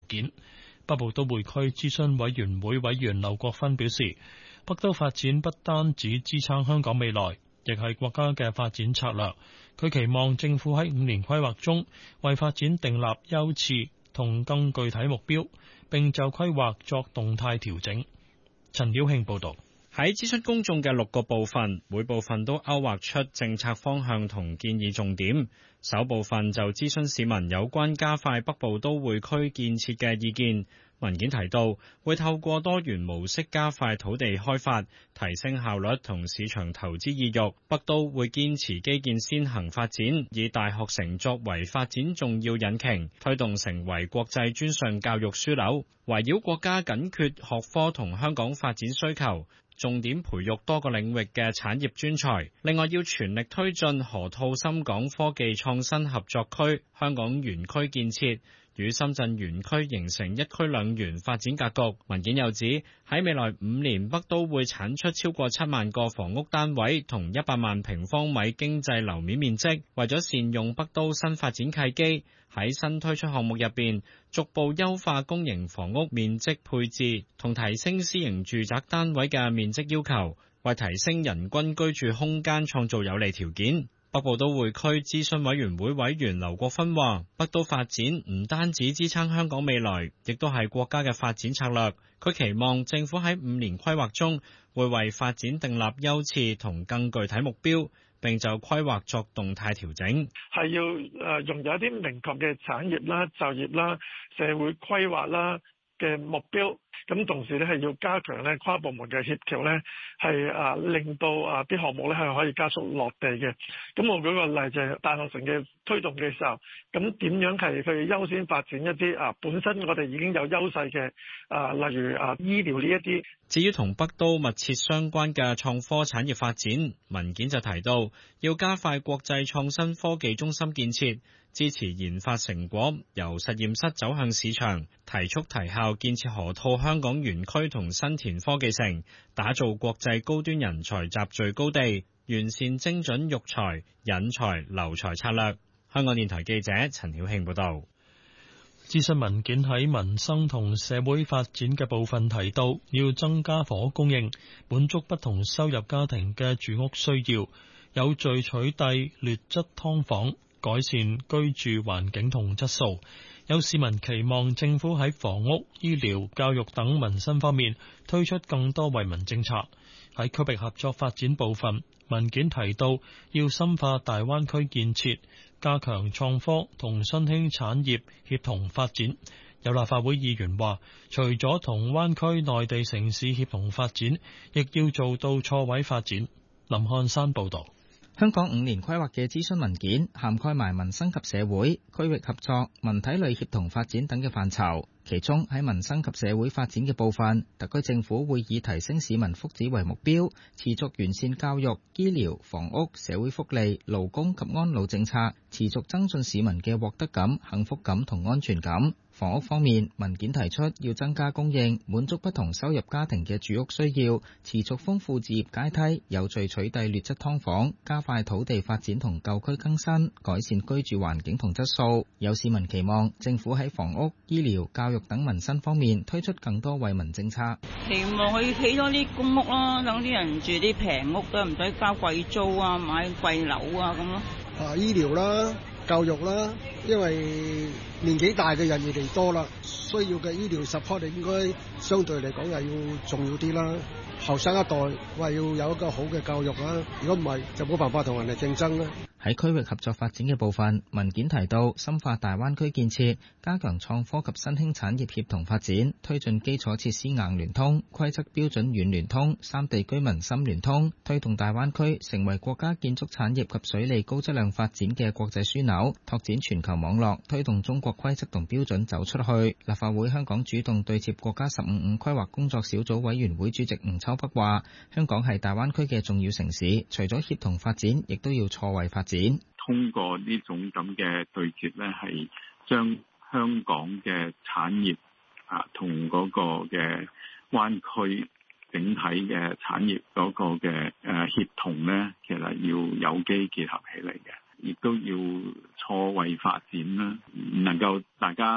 件。北部都會區諮詢委員會委員劉國勳表示，北都發展不單止支撐香港未來，亦係國家嘅發展策略。佢期望政府喺5年規劃中為發展訂立優次同更具體目標，並就規劃作動態調整。陳曉慶報導。 喺諮詢公眾嘅6個部分，每部分都勾畫出政策方向同建議重點。首部分就諮詢市民有關加快北部都會區建設嘅意見。文件提到，會透過多元模式加快土地開發，提升效率同市場投資意欲。北都會堅持基建先行發展，以大學城作為發展重要引擎，推動成為國際專上教育樞紐，圍繞國家緊缺學科同香港發展需求，重點培育多個領域嘅產業專才。另外，要全力推進河套深港科技創新合作區香港園區建設，與深圳園區形成一區兩園發展格局。文件又指，喺未來5年，北都會產出超過7萬個房屋單位同100萬平方米經濟樓面面積。為咗善用北都新發展契機，喺新推出項目入邊，逐步優化公營房屋面積配置，同提升私營住宅單位嘅面積要求，為提升人均居住空間創造有利條件。北部都會區諮詢委員會委員劉國勳話，北都發展唔單止支撐香港未來，亦都係國家嘅發展策略。佢期望政府喺5年規劃中會為發展訂立優次同更具體目標，並就規劃作動態調整。 係要用有一啲明確嘅產業啦、就業啦、社會規劃啦嘅目標。咁同時咧係要加強咧跨部門嘅協調咧，係令到啲項目咧係可以加速落地嘅。咁我舉個例就係大學城嘅推動嘅時候，咁點樣係去優先發展一啲本身我哋已經有優勢嘅例如醫療呢一啲。 至於同北都密切相關嘅創科產業發展，文件就提到要加快國際創新科技中心建設，支持研發成果由實驗室走向市場，提速提效建設河套香港園區同新田科技城，打造國際高端人才集聚高地，完善精準育才、引才、留才策略。香港電台記者陳曉慶報道。 諮詢文件喺民生同社會發展嘅部分提到，要增加房屋供應，滿足不同收入家庭嘅住屋需要，有序取締劣質劏房，改善居住環境同質素。有市民期望政府喺房屋、醫療、教育等民生方面推出更多惠民政策。喺區域合作發展部分，文件提到要深化大灣區建設，加強創科同新興產業協同發展。有立法會議員話，除咗同灣區內地城市協同發展，亦要做到錯位發展。林漢山報導。 香港5年規劃嘅諮詢文件涵蓋埋民生及社會、區域合作、文體類協同發展等嘅範疇。其中喺民生及社會發展嘅部分，特區政府會以提升市民福祉為目標，持續完善教育、醫療、房屋、社會福利、勞工及安老政策，持續增進市民嘅獲得感、幸福感同安全感。房屋方面，文件提出要增加供應，滿足不同收入家庭嘅住屋需要，持續豐富置業階梯，有序取締劣質劏房，加快土地發展同舊區更新，改善居住環境同質素。有市民期望政府喺房屋、醫療、教育等民生方面推出更多惠民政策。 期望佢起多啲公屋啦，等啲人住啲平屋都唔使交貴租啊，買貴樓啊咁咯。 醫療啦、教育啦，因為年紀大嘅人越嚟越多啦，需要嘅醫療 support 應該相對嚟講係要重要啲啦。後生一代話要有一個好嘅教育啦，如果唔係就冇辦法同人哋競爭啦。 喺區域合作發展嘅部分，文件提到深化大灣區建設，加強創科及新興產業協同發展，推進基礎設施硬聯通、規則標準軟聯通、三地居民深聯通，推動大灣區成為國家建築產業及水利高質量發展嘅國際樞紐，拓展全球網絡，推動中國規則同標準走出去。立法會香港主動對接國家15+5規劃工作小組委員會主席吳秋北話，香港係大灣區嘅重要城市，除咗協同發展，亦都要錯位發展。 通過呢種咁嘅對接咧，係將香港嘅產業同嗰個嘅灣區整體嘅產業嗰個嘅協同咧，其實要有機結合起嚟嘅，亦都要錯位發展啦，唔能夠大家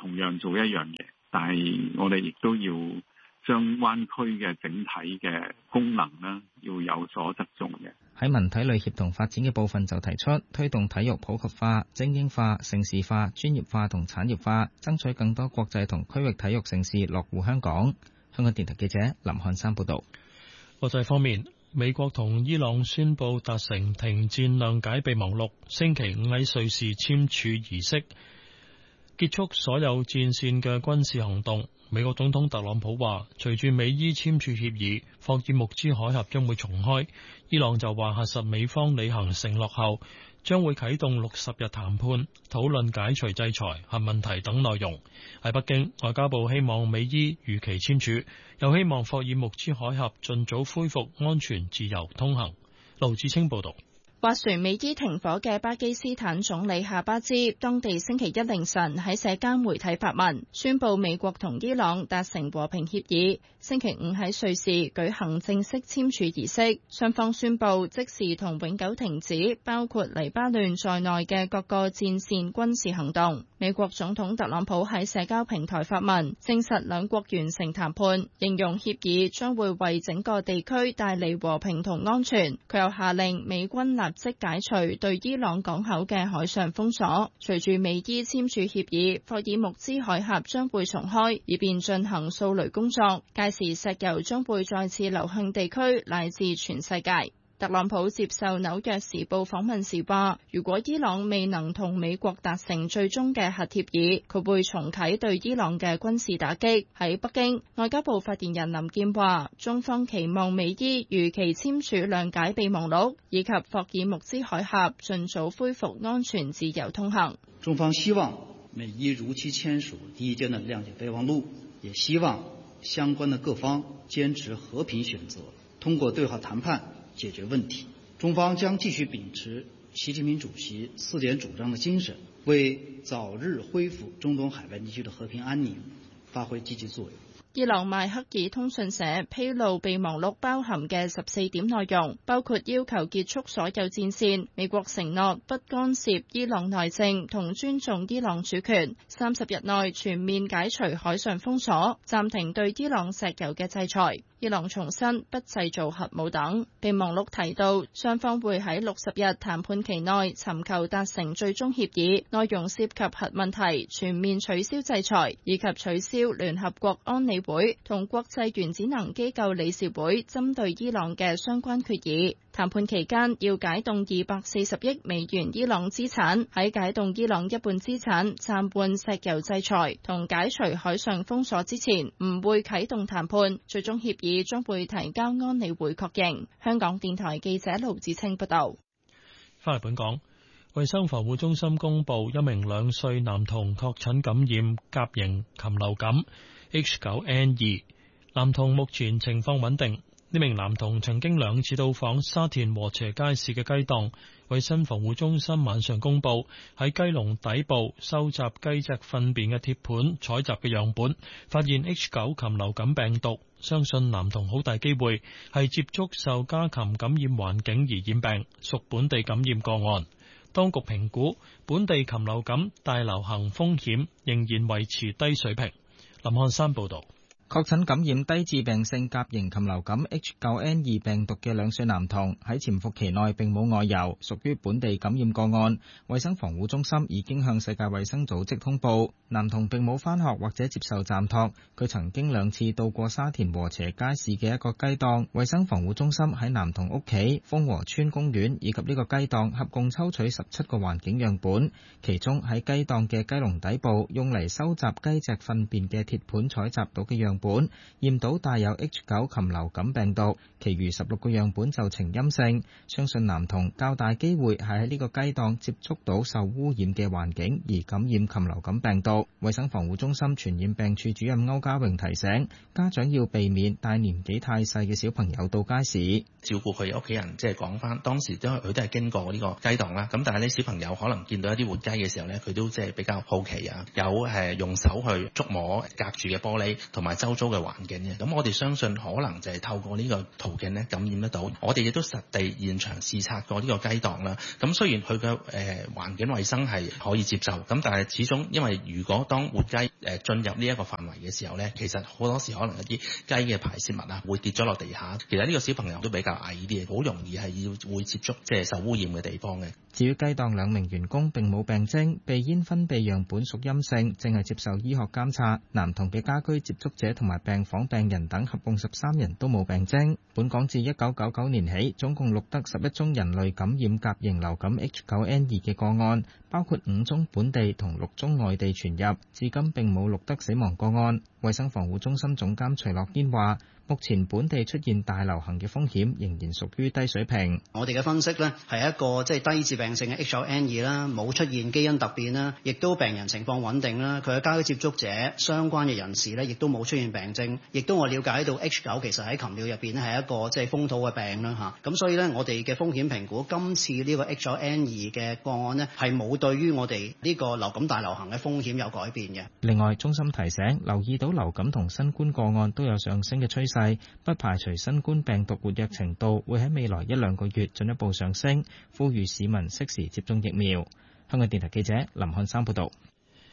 同樣做一樣嘢，但係我哋亦都要將灣區嘅整體嘅功能呢，要有所側重嘅。 喺文體類協同發展嘅部分就提出推動體育普及化、精英化、盛事化、專業化同產業化，爭取更多國際同區域體育盛事落戶香港。香港電台記者林漢山報導。 國際方面，美國同伊朗宣布達成停戰諒解備忘錄，星期五喺瑞士簽署儀式，結束所有戰線嘅軍事行動。美國總統特朗普話，隨住美伊簽署協議，霍爾木茲海峽將會重開。伊朗就話核實美方履行承諾後，將會啟動60日談判，討論解除制裁、核問題等內容。喺北京，外交部希望美伊如期簽署，又希望霍爾木茲海峽盡早恢復安全自由通行。盧志清報道。 斡旋美伊停火嘅巴基斯坦總理夏巴茲，當地星期一凌晨喺社交媒體發文，宣布美國同伊朗達成和平協議，星期五喺瑞士舉行正式簽署儀式。雙方宣布即時同永久停止包括黎巴嫩在內嘅各個戰線軍事行動。美國總統特朗普喺社交平台發文，證實兩國完成談判，形容協議將會為整個地區帶嚟和平同安全。佢又下令美軍立即解除對伊朗港口嘅海上封鎖。隨住美伊簽署協議，霍爾木茲海峽將會重開，以便進行掃雷工作，屆時石油將會再次流向地區乃至全世界。特朗普接受紐約時報訪問時話，如果伊朗未能同美國達成最終嘅核協議，佢會重啟對伊朗嘅軍事打擊。喺北京，外交部發言人林健話，中方期望美伊如期簽署諒解備忘錄，以及霍爾木茲海峽盡早恢復安全自由通行。 中方希望美伊如期簽署第一階段諒解備忘錄，也希望相關的各方堅持和平選擇，通過對話談判解決問題。中方將繼續秉持習近平主席4點主張的精神，為早日恢復中東海灣地區的和平安寧發揮積極作用。 伊朗邁克爾通訊社披露備忘錄包含嘅14點內容，包括要求結束所有戰線，美國承諾不干涉伊朗內政同尊重伊朗主權，30日內全面解除海上封鎖，暫停對伊朗石油嘅制裁，伊朗重申不製造核武等。備忘錄提到，雙方會喺60日談判期內尋求達成最終協議，內容涉及核問題、全面取消制裁以及取消聯合國安理會同國際原子能機構理事會針對伊朗嘅相關決議。談判期間要解凍240億美元伊朗資產，喺解凍伊朗一半資產、暫緩石油制裁同解除海上封鎖之前，唔會啟動談判。最終協議將會提交安理會確認。香港電台記者盧子清報道。 翻嚟本港，衛生防護中心公布一名2歲男童確診感染甲型禽流感 H9N2， 男童目前情況穩定。呢名男童曾經2次到訪沙田禾輋街市嘅雞檔，衛生防護中心晚上公布喺雞籠底部收集雞隻糞便嘅鐵盤採集嘅樣本，發現 H9 禽流感病毒，相信男童好大機會係接觸受家禽感染環境而染病，屬本地感染個案。當局評估本地禽流感大流行風險仍然維持低水平。林漢山報導。 確診感染低致病性甲型禽流感 H9N2 病毒嘅2歲男童喺潛伏期內並冇外遊，屬於本地感染個案。衛生防護中心已經向世界衛生組織通報，男童並冇返學或者接受暫託。佢曾經2次到過沙田禾輋街市嘅一個雞檔。衛生防護中心喺男童屋企、豐和村公園以及呢個雞檔合共抽取17個環境樣本，其中喺雞檔嘅雞籠底部用嚟收集雞隻糞便嘅鐵盤採集到嘅樣本驗到帶有 H9 禽流感病毒，其餘16個樣本就呈陰性。相信男童較大機會係喺呢個雞檔接觸到受污染嘅環境而感染禽流感病毒。衛生防護中心傳染病處主任歐家榮提醒家長要避免帶年紀太細嘅小朋友到街市， 照顧佢屋企人，即係講翻當時因為佢都係經過呢個雞檔啦，咁但係呢小朋友可能見到一啲活雞嘅時候呢，佢都即係比較好奇啊，有用手去觸摸隔住嘅玻璃同埋周周遭嘅環境嘅。咁我哋相信可能就係透過呢個途徑咧感染得到。我哋亦都實地現場視察過呢個雞檔啦。咁雖然佢嘅環境衛生係可以接受，咁但係始終因為如果當活雞進入呢一個範圍嘅時候咧，其實好多時可能一啲雞嘅排泄物啊會跌咗落地下。其實呢個小朋友都比較矮啲，好容易係會接觸即係受污染嘅地方嘅。 至於雞檔2名員工並冇病徵，鼻煙分泌樣本屬陰性，正係接受醫學監察。男童嘅家居接觸者同埋病房病人等合共13人都冇病徵。本港自1999年起，總共錄得11宗人類感染甲型流感 H9N2 嘅個案，包括5宗本地同6宗外地傳入，至今並冇錄得死亡個案。衛生防護中心總監徐樂堅話，目前本地出現大流行嘅風險仍然屬於低水平。 我哋嘅分析呢係一個低致病性嘅 H9N2 啦，冇出現基因突變啦，亦都病人情況穩定啦。佢嘅家居接觸者相關嘅人士呢，亦都冇出現病徵，亦都我了解到 H9 其實喺禽鳥入邊呢係一個風土嘅病啦嚇。咁所以呢，我哋嘅風險評估今次呢個 H9N2 嘅個案呢，係冇對於我哋呢個流感大流行嘅風險有改變嘅。 另外，中心提醒留意到流感同新冠個案都有上升嘅趨勢，不排除新冠病毒活躍程度會喺未來1-2個月進一步上升，呼籲市民適時接種疫苗。香港電台記者林漢山報道。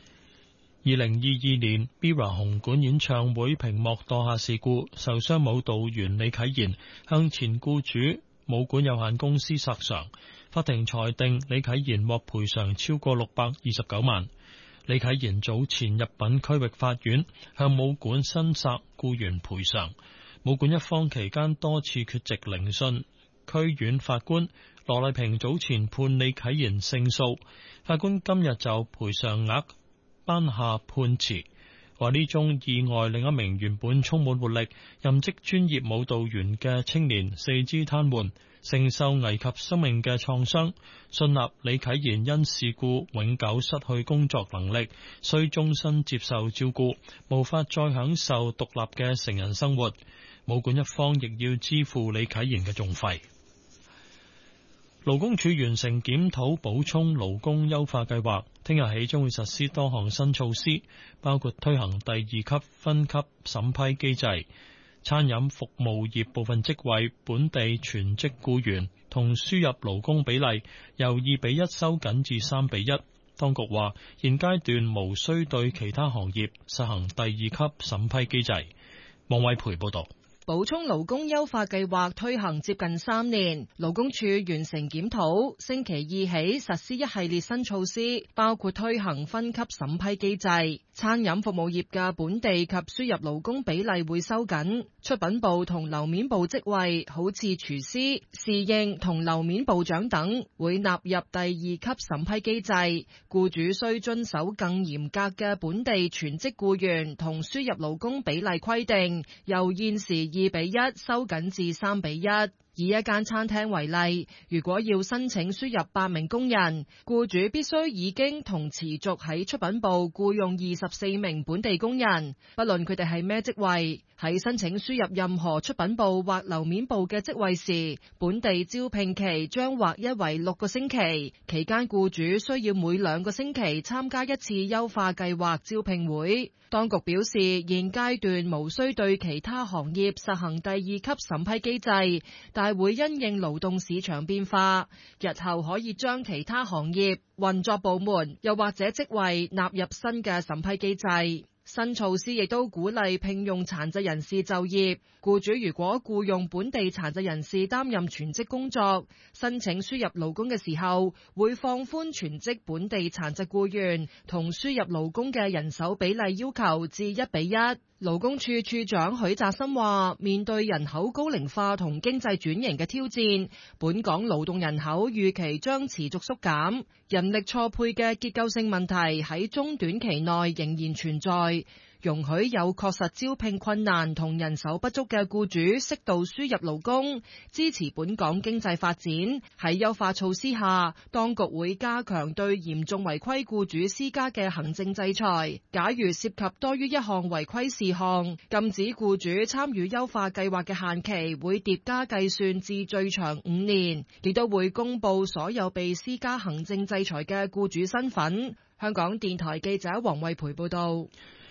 2022年 MIRROR 紅館演唱會屏幕墮下事故，受傷舞蹈員李啟賢向前僱主舞館有限公司索償，法庭裁定李啟賢獲賠償超過629萬。李啟賢早前入稟區域法院向舞館申索僱員賠償，舞館一方期間多次缺席聆訊。區院法官羅麗萍早前判李啟賢勝訴，法官今日就賠償額頒下判詞，話呢宗意外令一名原本充滿活力、任職專業舞蹈員嘅青年四肢癱瘓，承受危及生命嘅創傷，信納李啟賢因事故永久失去工作能力，需終身接受照顧，無法再享受獨立嘅成人生活。舞館一方亦要支付李啟賢嘅訟費。勞工處完成檢討補充勞工優化計劃，聽日起將會實施多項新措施，包括推行第2級分級審批機制。餐飲服務業部分職位本地全職僱員同輸入勞工比例由2:1收緊至3:1。當局話現階段無需對其他行業實行第2級審批機制。王偉培報道。 補充勞工優化計劃推行接近3年，勞工處完成檢討，星期2起實施一系列新措施，包括推行分級審批機制。餐飲服務業嘅本地及輸入勞工比例會收緊，出品部同樓面部職位，好似廚師、侍應同樓面部長等，會納入第2級審批機制。僱主須遵守更嚴格嘅本地全職僱員同輸入勞工比例規定，由現時2:1收緊至3:1。以一間餐廳為例，如果要申請輸入8名工人，僱主必須已經同持續喺出品部僱用24名本地工人，不論佢哋係咩職位。喺申請輸入任何出品部或樓面部嘅職位時，本地招聘期將劃一為6個星期，期間僱主需要每2個星期參加一次優化計劃招聘會。當局表示，現階段無需對其他行業實行第2級審批機制，但會因應勞動市場變化，日後可以將其他行業、運作部門又或者職位納入新嘅審批機制。新措施亦都鼓勵聘用殘疾人士就業，僱主如果僱用本地殘疾人士擔任全職工作，申請輸入勞工嘅時候，會放寬全職本地殘疾僱員同輸入勞工嘅人手比例要求至1:1。勞工處處長許澤森話，面對人口高齡化同經濟轉型嘅挑戰，本港勞動人口預期將持續縮減，人力錯配嘅結構性問題喺中短期內仍然存在。容許有確實招聘困難同人手不足嘅僱主適度輸入勞工，支持本港經濟發展。喺優化措施下，當局會加強對嚴重違規僱主施加嘅行政制裁。假如涉及多於一項違規事項，禁止僱主參與優化計劃嘅限期會疊加計算至最長5年，亦都會公佈所有被施加行政制裁嘅僱主身份。香港電台記者黃慧培報道。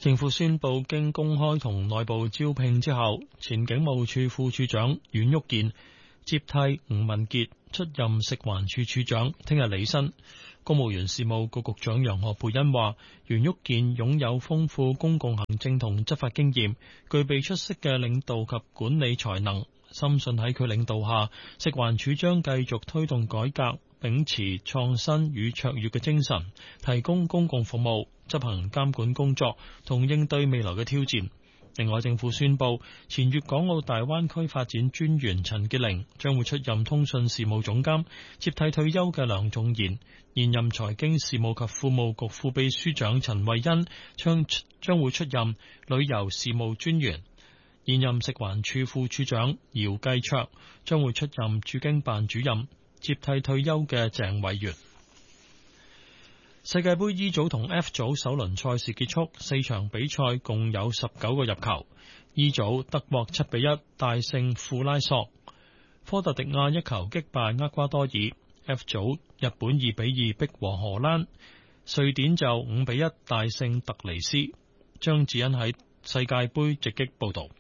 政府宣布經公開同內部招聘之後，前警務處副處長阮旭健接替吳文傑出任食環署署長，聽日履新。公務員事務局局長楊何蓓茵話，袁旭健擁有豐富公共行政同執法經驗，具備出色嘅領導及管理才能，深信喺佢領導下，食環署將繼續推動改革，秉持創新與卓越嘅精神，提供公共服務，執行監管工作同應對未來嘅挑戰。另外，政府宣布前粵港澳大灣區發展專員陳潔玲將會出任通訊事務總監，接替退休嘅梁仲賢。現任財經事務及庫務局副秘書長陳慧欣將會出任旅遊事務專員。現任食環署副署長姚繼卓將會出任駐京辦主任，接替退休嘅鄭偉源。世界盃 E 組同 F 組首輪賽事結束，4場比賽共有19個入球。E 組德國7-1大勝庫拉索，科特迪亞1球擊敗厄瓜多爾。F 組日本2-2逼和荷蘭，瑞典就5-1大勝突尼斯。張子欣喺世界盃直擊報道。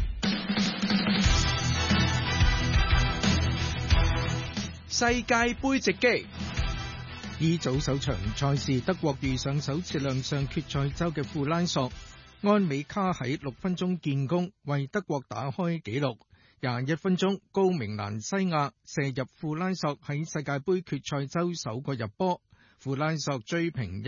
世界盃直擊。E 組首場賽事，德國遇上首次亮相決賽周嘅庫拉索，安美卡喺6分鐘建功，為德國打開紀錄。21分鐘，高明蘭西亞射入庫拉索喺世界盃決賽周首個入波，庫拉索追平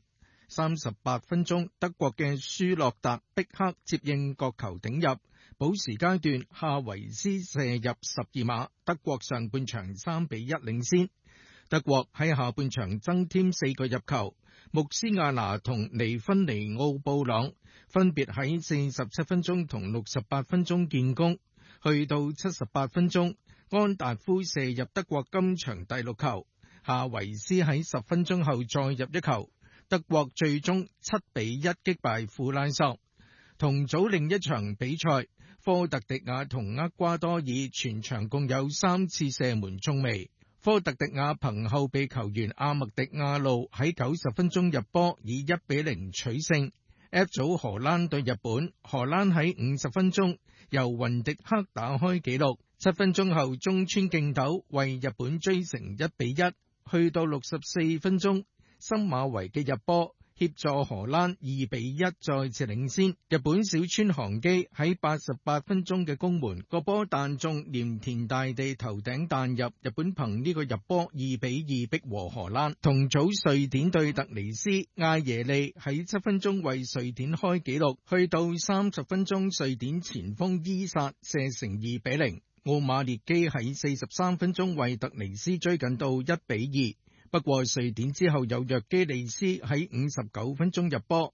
1-1。38分鐘，德國嘅舒洛達碧克接應角球頂入，補時階段夏維斯射入12碼，德國上半場3-1領先。德國喺下半場增添4個入球，穆斯亞拿同尼芬尼奧布朗分別喺47分鐘同68分鐘建功。去到78分鐘，安達夫射入德國今場第6球，夏維斯喺10分鐘後再入1球，德國最終7-1擊敗庫拉索。同組另一場比賽，科特迪瓦同厄瓜多爾全場共有3次射門中楣，科特迪瓦憑後備球員阿麥迪亞路喺90分鐘入波，以1-0取勝。F 組荷蘭對日本，荷蘭喺50分鐘由雲迪克打開紀錄，7分鐘後中村敬斗為日本追成1-1。去到64分鐘，森馬維嘅入波協助荷蘭2-1再次領先。日本小川航基喺88分鐘嘅攻門，個波彈中鹽田大地頭頂彈入，日本憑呢個入波2-2逼和荷蘭。同組瑞典對突尼斯，艾耶利喺7分鐘為瑞典開紀錄，去到30分鐘瑞典前鋒伊薩射成2-0。奧馬列基喺43分鐘為突尼斯追緊到1-2。不過瑞典之後有約基利斯喺59分鐘入波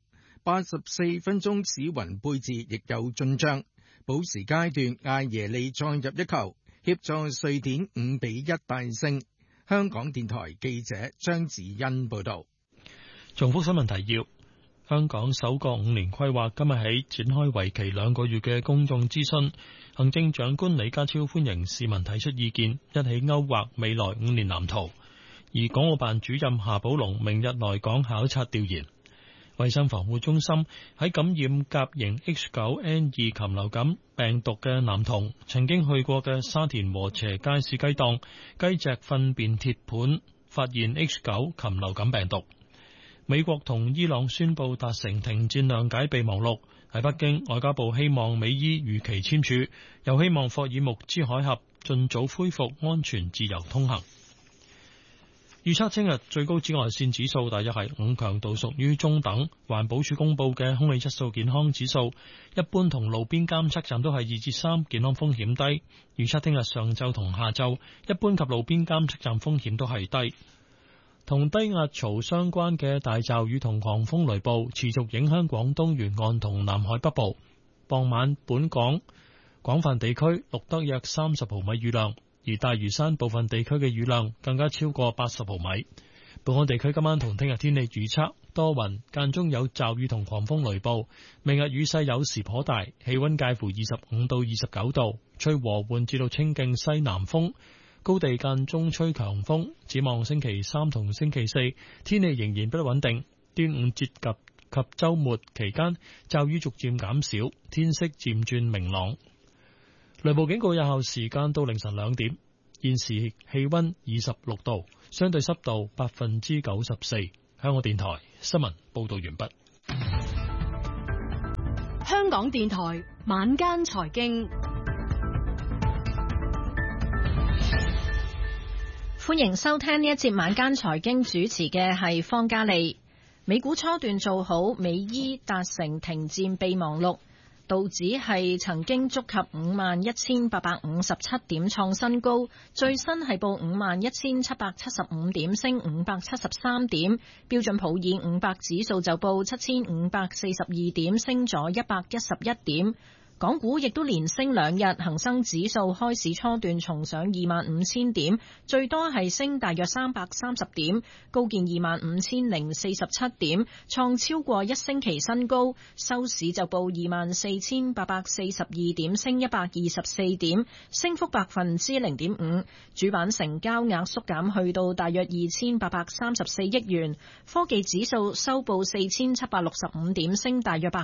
，84分鐘史雲貝治亦有進帳。補時階段艾耶利再入1球，協助瑞典5-1大勝。香港電台記者張子欣報道。 重複新聞提要：香港首個5年規劃今日起展開為期2個月嘅公眾諮詢，行政長官李家超歡迎市民提出意見，一起勾畫未來5年藍圖。而港澳辦主任夏寶龍明日來港考察調研。衛生防護中心喺感染甲型 H9N2 禽流感病毒嘅男童曾經去過嘅沙田禾輋街市雞檔，雞隻糞便鐵盤發現 H9 禽流感病毒。美國同伊朗宣布達成停戰諒解備忘錄。喺北京，外交部希望美伊如期簽署，又希望霍爾木茲海峽盡早恢復安全自由通行。預測聽日最高紫外線指數大約係5，強度屬於中等。環保署公布嘅空氣質素健康指數，一般同路邊監測站都係2至3，健康風險低。預測聽日上晝同下晝，一般及路邊監測站風險都係低。同低壓槽相關嘅大驟雨同狂風雷暴持續影響廣東沿岸同南海北部。傍晚本港廣泛地區錄得約30毫米雨量。而大嶼山部分地區嘅雨量更加超過80毫米。本港地區今晚同聽日天氣預測多雲，間中有驟雨同狂風雷暴。明日雨勢有時頗大，氣溫介乎25到29度，吹和緩至到清勁西南風，高地間中吹強風。展望星期3同星期4，天氣仍然不穩定。端午節及及週末期間驟雨逐漸減少，天色漸轉明朗。雷暴警告有效時間到凌晨2點。現時氣溫26度，相對濕度94%。香港電台新聞報道完畢。 香港電台晚間財經， 歡迎收聽呢一節晚間財經，主持嘅係方嘉利。美股初段做好，美伊達成停戰備忘錄。道指係曾經觸及51,857點創新高，最新係報51,775點，升573點。標準普爾500指數就報7,542點，升咗111點。港股亦都連升2日，恒生指數開市初段重上25,000點，最多係升大約330點，高見25,047點，創超過一星期新高。收市就報24,842點，升124點，升幅0.5%。主板成交額縮減去到大約2,834億元。科技指數收報4,765點，升大約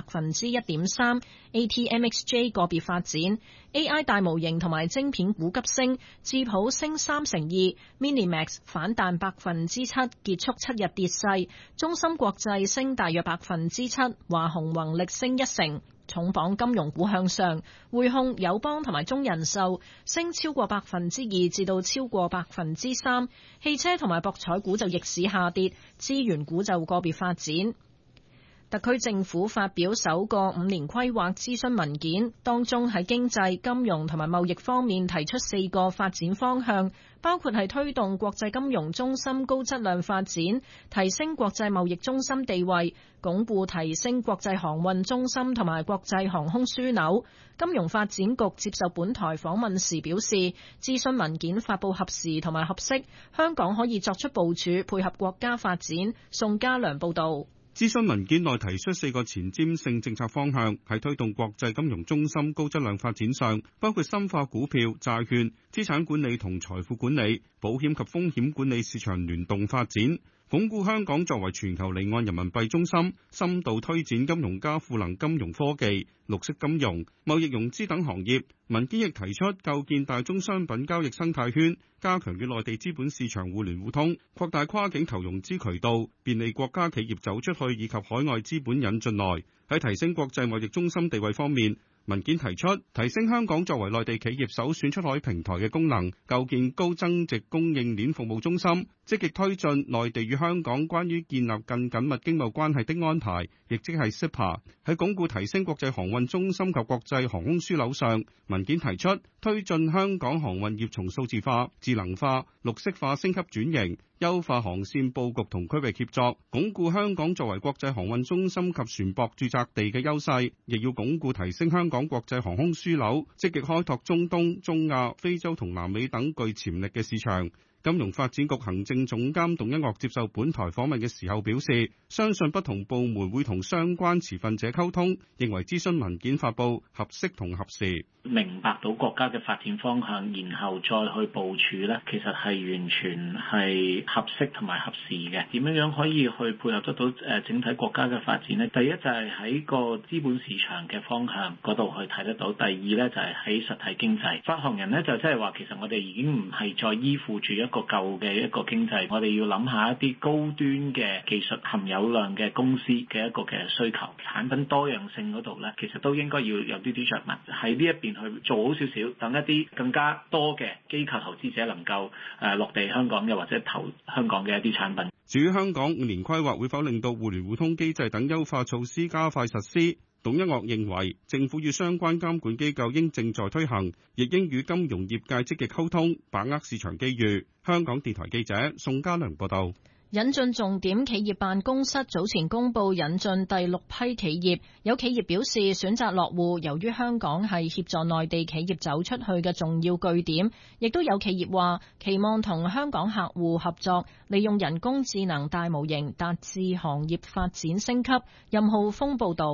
1.3%。ATMXJ 個別發展 ，AI 大模型同埋晶片股急升，智普升32%，Minimax 反彈7%，結束7日跌勢。中芯國際升大約7%，華虹宏力升1%。重磅金融股向上，匯控、友邦同埋中人壽升超過2%至到超過3%。汽車同埋博彩股就逆市下跌，資源股就個別發展。特區政府發表首個5年規劃諮詢文件，當中喺經濟、金融同埋貿易方面提出4個發展方向，包括係推動國際金融中心高質量發展，提升國際貿易中心地位，鞏固提升國際航運中心同埋國際航空樞紐。金融發展局接受本台訪問時表示，諮詢文件發布合時同埋合適，香港可以作出部署，配合國家發展。宋家良報導。 諮詢文件內提出4個前瞻性政策方向，喺推動國際金融中心高質量發展上，包括深化股票、債券、資產管理同財富管理、保險及風險管理市場聯動發展，鞏固香港作為全球離岸人民幣中心，深度推展金融加賦能金融科技、綠色金融、貿易融資等行業。文件亦提出構建大宗商品交易生態圈，加強與內地資本市場互聯互通，擴大跨境投融資渠道，便利國家企業走出去以及海外資本引進來。喺提升國際貿易中心地位方面，文件提出提升香港作為內地企業首選出海平台嘅功能，構建高增值供應鏈服務中心，積極推進內地與香港關於建立更緊密經貿關係的安排，亦即係 CEPA。喺鞏固提升國際航運中心及國際航空樞紐上，文件提出推進香港航運業從數字化、智能化、綠色化升級轉型，優化航線佈局同區域協作，鞏固香港作為國際航運中心及船舶駐紮地嘅優勢，亦要鞏固提升香港國際航空樞紐，積極開拓中東、中亞、非洲同南美等具潛力嘅市場。金融發展局行政總監董一嶽接受本台訪問嘅時候表示，相信不同部門會同相關持份者溝通，認為諮詢文件發布合適同合時。 明白到國家嘅發展方向，然後再去部署呢，其實係完全係合適同埋合時嘅。點樣可以去配合得到整體國家嘅發展呢？第一就係喺個資本市場嘅方向嗰度去睇得到，第二呢就係喺實體經濟。發行人呢就即係話，其實我哋已經唔係再依附住一個舊嘅一個經濟，我哋要諗下一啲高端嘅技術含有量嘅公司嘅一個嘅需求，產品多樣性嗰度呢，其實都應該要有啲着墨喺呢一邊去做好少少，等一啲更加多嘅機構投資者能夠落地香港嘅或者投香港嘅一啲產品。 至於香港5年規劃會否令到互聯互通機制等優化措施加快實施，董一嶽認為政府與相關監管機構應正在推行，亦應與金融業界積極溝通，把握市場機遇。香港電台記者宋家良報道。 引進重點企業辦公室早前公布引進第6批企業，有企業表示選擇落戶，由於香港係協助內地企業走出去嘅重要據點，亦都有企業話期望同香港客戶合作，利用人工智能大模型達至行業發展升級。任浩峰報道。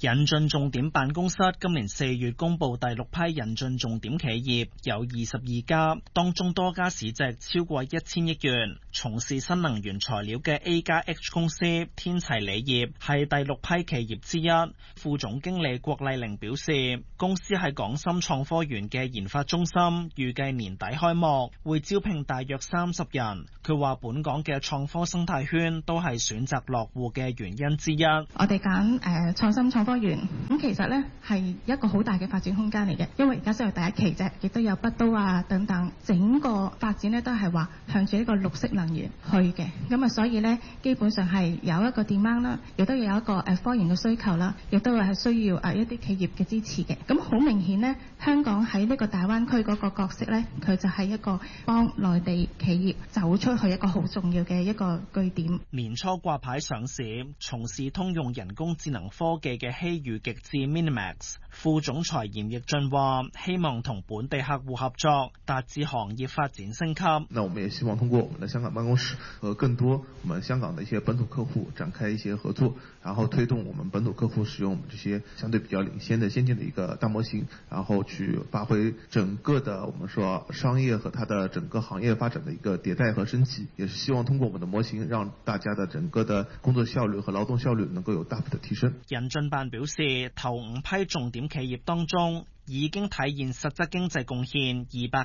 引進重點辦公室今年4月公布第6批引進重點企業，有22家，當中多家市值超過1000億元。從事新能源材料嘅 A+H 公司天齊鋰業係第6批企業之一。副總經理郭麗玲表示，公司喺港深創科園嘅研發中心預計年底開幕，會招聘大約30人。佢話本港嘅創科生態圈都係選擇落戶嘅原因之一。 我哋揀創新創科園，咁其實呢係一個好大嘅發展空間嚟嘅，因為而家先係第一期啫，亦都有北都啊等等，整個發展呢都係話向住呢個綠色能源去嘅，咁啊所以呢基本上係有一個 demand 啦，亦都有一個科研嘅需求啦，亦都係需要一啲企業嘅支持嘅。咁好明顯呢，香港喺呢個大灣區嗰個角色呢，佢就係一個幫內地企業走出去一個好重要嘅一個據點。 年初掛牌上市，從事通用人工智能科技嘅希宇極智 Minimax 副總裁嚴奕俊話，希望同本地客戶合作，達至行業發展升級。 那我們也希望通過我們的香港辦公室和更多我們香港的一些本土客戶展開一些合作，然後推動我們本土客戶使用我們這些相對比較領先的先進的一個大模型，然後去發揮整個的我們說商業和它的整個行業發展的一個迭代和升級，也是希望通過我們的模型，讓大家的整個的工作效率和勞動效率能夠有大幅的提升。 引進辦表示，頭5批重點企業當中，已經體現實質經濟貢獻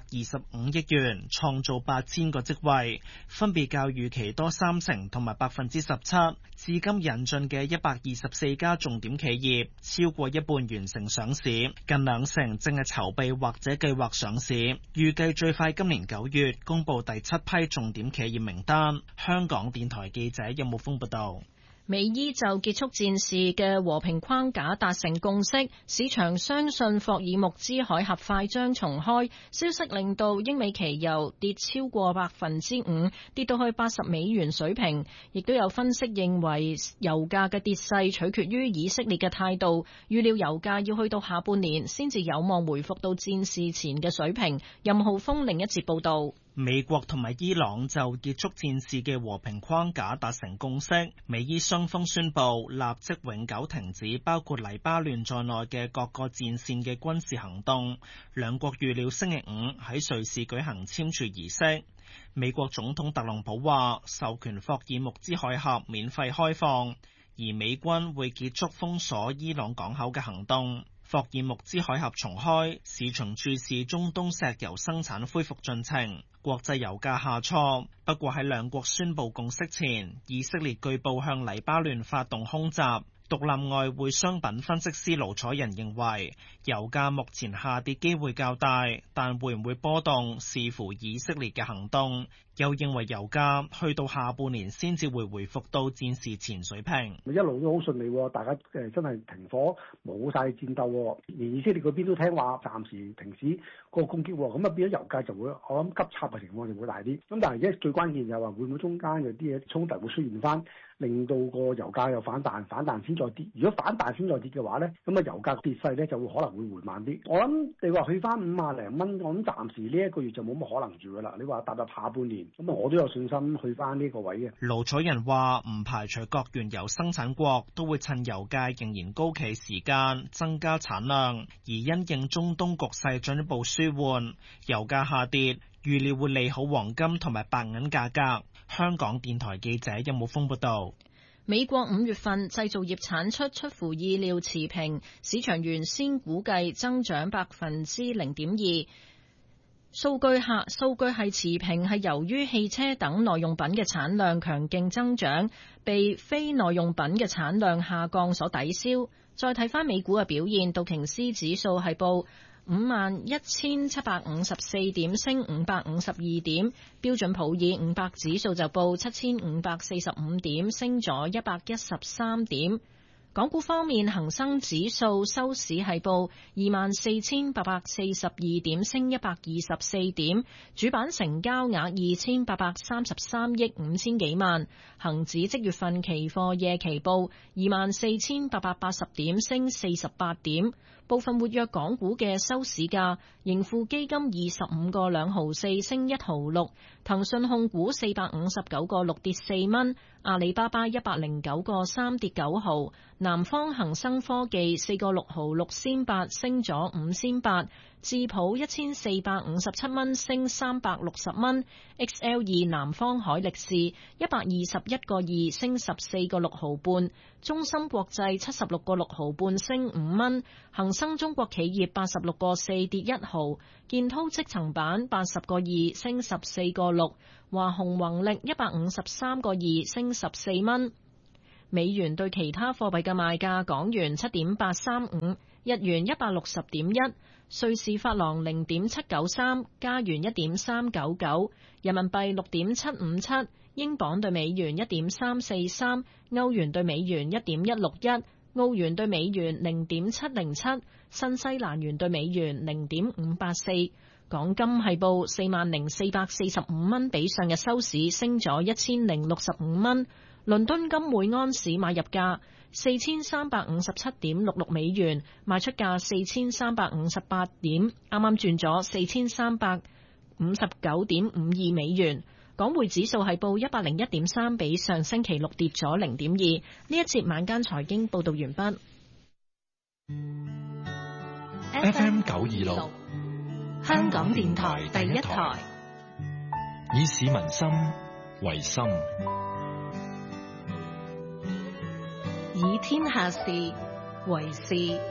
225億元，創造8000個職位，分別較預期多30%同埋17%。至今引進嘅124家重點企業，超過一半完成上市，近20%正係籌備或者計劃上市。預計最快今年9月公布第7批重點企業名單。香港電台記者任慕峰報道。 美伊就結束戰事嘅和平框架達成共識，市場相信霍爾木茲海峽快將重開。消息令到英美期油跌超過5%，跌到去80美元水平。亦都有分析認為，油價嘅跌勢取決於以色列嘅態度，預料油價要去到下半年先至有望回復到戰事前嘅水平。任浩峰另一節報道。 美國同埋伊朗就結束戰事嘅和平框架達成共識，美伊雙方宣布立即永久停止包括黎巴嫩在內嘅各個戰線嘅軍事行動。兩國預料星期5喺瑞士舉行簽署儀式。美國總統特朗普話授權霍爾木茲海峽免費開放，而美軍會結束封鎖伊朗港口嘅行動。霍爾木茲海峽重開，市場注視中東石油生產恢復進程，國際油價下挫。不過喺兩國宣布共識前，以色列據報向黎巴嫩發動空襲。獨立外匯商品分析師盧彩仁認為，油價目前下跌機會較大，但會唔會波動視乎以色列嘅行動。又認為油價去到下半年先至會回復到戰事前水平。 一路都好順利，大家真係停火，冇晒戰鬥，連以色列嗰邊都聽話暫時停止個攻擊，咁啊變咗油價就會我諗急插嘅情況就會大啲。咁但係而家最關鍵就係話會唔會中間有啲嘢衝突會出現翻，令到個油價又反彈先再跌。如果反彈先再跌嘅話咧，咁啊油價跌勢咧就會可能會緩慢啲。我諗你話去翻50零蚊，我諗暫時呢一個月就冇乜可能住噶啦。你話踏入下半年，咁啊我都有信心去翻呢個位嘅。 盧彩仁話唔排除各原油生產國都會趁油價仍然高企時間增加產量，而因應中東局勢進一步舒緩，油價下跌，預料會利好黃金同埋白銀價格。香港電台記者任武峰報道。 美國5月份製造業產出乎意料持平，市場原先估計增長0.2%。數據係持平，係由於汽車等耐用品嘅產量強勁增長，被非耐用品嘅產量下降所抵消。再睇返美股嘅表現，道瓊斯指數係報51,754點，升552點；標準普爾500指數就報7,545點，升咗113點。港股方面，恒生指數收市係報24,842點，升124點。主板成交額2,833億5千幾萬。恒指即月份期貨夜期報24,880點，升48點。部分活躍港股嘅收市價，盈富基金25個2毫4升1毫6，騰訊控股459個6跌4蚊， 阿里巴巴109個3跌9毫，南方恒生科技4個6毫6仙8升咗5仙8，智普1457蚊升360蚊 ，XL2 南方海力士121個2升14個6毫半，中芯國際76個6毫半升5蚊，恒生中國企業86個4跌1毫，建滔積層板80個2升14個6，華虹宏力153個2升14蚊。美元對其他貨幣嘅賣價：港元7.835，日元160.1，瑞士法郎0.793，加元1.399，人民幣6.757，英鎊對美元1.343，歐元對美元1.161，澳元對美元0.707，新西蘭元對美元0.584。港金係報40,445蚊，比上日收市升咗1065蚊。倫敦金每安士買入價4357.66美元，賣出價4358點，啱啱轉咗4359.52美元。港匯指數係報101.3，比上星期六跌咗0.2。呢一節晚間財經報道完畢。 FM 926，香港電台第一台，以市民心為心， 以天下事為事。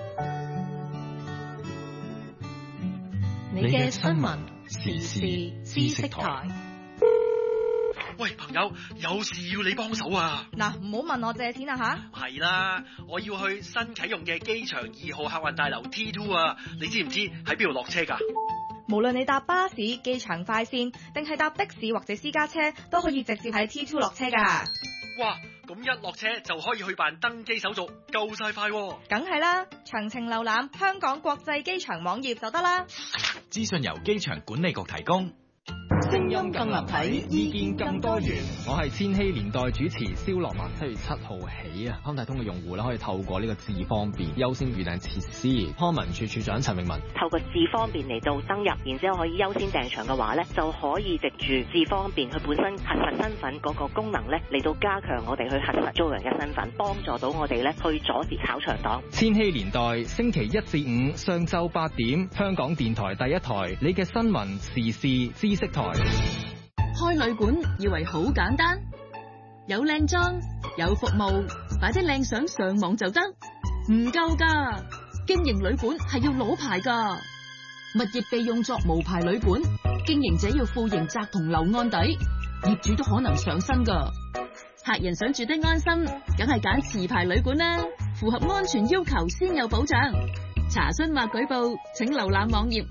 你嘅新聞時事知識台。 喂，朋友，有事要你幫手啊！ 嗱，唔好問我借錢啊吓！ 係啦，我要去新啟用嘅機場2號客運大樓 T2 啊！你知唔知喺邊度落車㗎？ 無論你搭巴士、機場快線，定係搭的士或者私家車，都可以直接喺 T2 落車㗎。 哇！咁一落車就可以去辦登機手續，夠晒快喎！ 梗係啦，詳情瀏覽香港國際機場網頁就得啦。 資訊由機場管理局提供。 聲音更立體，意見更多元。 我係千禧年代主持蕭樂文。7月7號起啊，康泰通嘅用戶咧可以透過呢個智方便優先預訂設施。康文署署長陳永文透過智方便嚟到登入，然之後可以優先訂場嘅話咧，就可以藉住智方便佢本身核實身份嗰個功能咧，嚟到加強我哋去核實租人嘅身份，幫助到我哋咧去阻截炒場黨。 千禧年代星期1至5上晝8點，香港電台第一台，你嘅新聞時事知識台。 開旅館以為好簡單，有靚裝有服務，擺啲靚相上網就得，唔夠㗎。經營旅館係要攞牌㗎，物業被用作無牌旅館，經營者要負刑責同留案底，業主都可能上身㗎。客人想住得安心，梗係揀持牌旅館啦，符合安全要求先有保障。查詢或舉報，請瀏覽網頁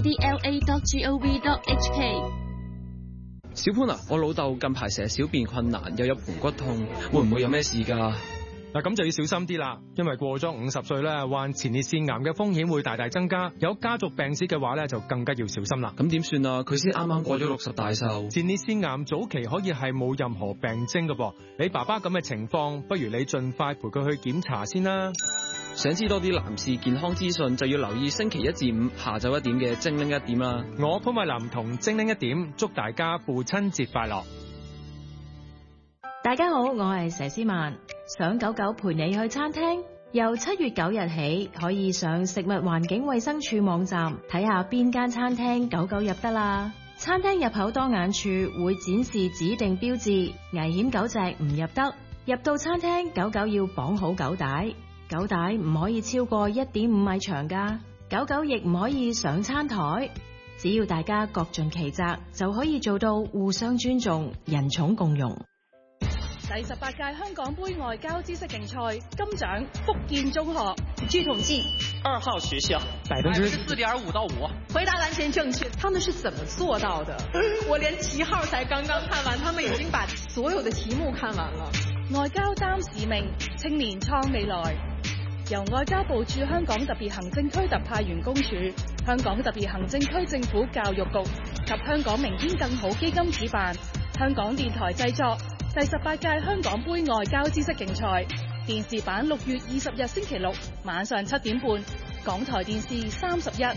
hadla.gov.hk。 小潘啊，我老豆近排成日小便困難，又有盆骨痛，會唔會有咩事㗎？ 嗱，咁就要小心啲啦，因為過咗50歲咧，患前列腺癌嘅風險會大大增加。有家族病史嘅話咧，就更加要小心啦。 咁點算啊？佢先啱啱過咗60大壽。 前列腺癌早期可以係冇任何病徵嘅噃。你爸爸咁嘅情況，不如你盡快陪佢去檢查先啦。 想知多啲男士健康資訊，就要留意星期1至5下晝1點嘅精靈1點啦。 我潘慧琳同精靈1點，祝大家父親節快樂。 大家好，我係佘詩曼，想狗狗陪你去餐廳，由7月9日起可以上食物環境衛生署網站睇下邊間餐廳狗狗入得啦。餐廳入口當眼處會展示指定標誌，危險狗隻唔入得。入到餐廳，狗狗要綁好狗帶，狗帶唔可以超過1.5米長㗎，狗狗亦唔可以上餐台。只要大家各盡其責，就可以做到互相尊重、人寵共融。 第18屆香港杯外交知識競賽金獎福建中學。據統計，2號學校4.5%到5%。回答完全正確，他們是怎麼做到的？我連7號才剛剛看完，他們已經把所有的題目看完了。外交擔使命，青年創未來。由外交部駐香港特別行政區特派員公署、香港特別行政區政府教育局及香港明天更好基金主辦，香港電台製作第18屆香港杯外交知識競賽電視版6月20日星期六晚上7點半，港台電視31。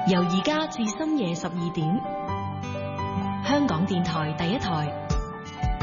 由而家至深夜12點，香港電台第一台。